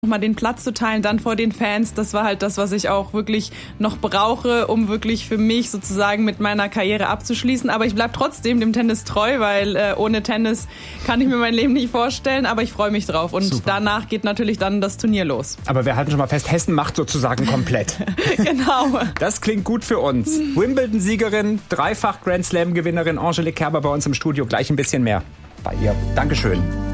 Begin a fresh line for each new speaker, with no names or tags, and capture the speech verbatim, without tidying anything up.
mal den Platz zu teilen, dann vor den Fans, das war halt das, was ich auch wirklich noch brauche, um wirklich für mich sozusagen mit meiner Karriere abzuschließen. Aber ich bleibe trotzdem dem Tennis treu, weil äh, ohne Tennis kann ich mir mein Leben nicht vorstellen, aber ich freue mich drauf. Und Super. Danach geht natürlich dann das Turnier los.
Aber wir halten schon mal fest, Hessen macht sozusagen komplett.
Genau.
Das klingt gut für uns. Wimbledon-Siegerin, dreifach Grand Slam-Gewinnerin Angelique Kerber bei uns im Studio. Gleich ein bisschen mehr bei ihr. Dankeschön.